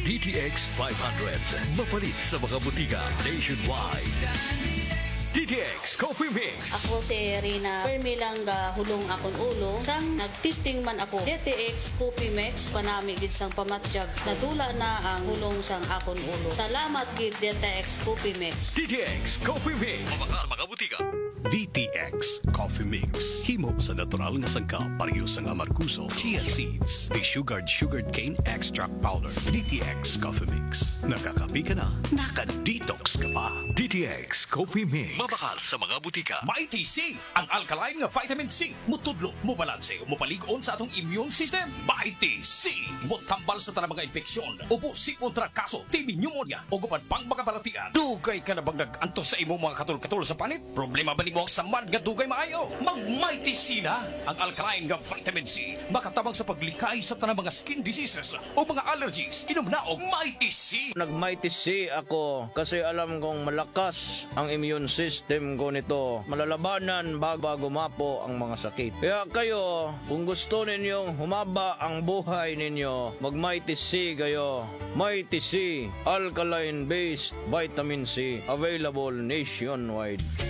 DTX 500. Mapalit sa mga butika nationwide. DTX Coffee Mix. Ako si Rina Permilang hulong akon ulo. Sang nagtesting man ako DTX Coffee Mix panami gid sang pamatyag. Nadula na ang hulong sang akon ulo. Salamat gid DTX Coffee Mix. DTX Coffee Mix. Mabaka sa mga butika. DTX Coffee Mix. Himo sa natural nga sangka pareho sa amarkuso, chia seeds, sugared cane extract powder. DTX Coffee Mix. Nakakapi ka na, naka-detox ka pa. DTX Coffee Mix. Mabakal sa mga butika. Mighty C, ang alkaline nga vitamin C. Mutudlo, mubalanse, mupaligon sa atong immune system. Mighty C, mutambal sa tanang mga infeksyon. Ubo si kontrakaso, TB pneumonia, o gupan pang mga balatian. Dugay ka na bang nag-antos sa imong mga katul-katul sa panit? Problema ba ni mo sa man nga dugay maayo? Mag-Mighty C na! Ang alkaline nga vitamin C, makatabang sa paglikay sa tanang mga skin diseases o mga allergies. Inom na og Mighty C. Nag-Mighty C ako kasi alam kong malakas ang immune system ko nito. Malalabanan bago mapo ang mga sakit. Kaya kayo, kung gusto ninyong humaba ang buhay ninyo, mag-Mighty C kayo. Mighty C, alkaline-based vitamin C, available nationwide.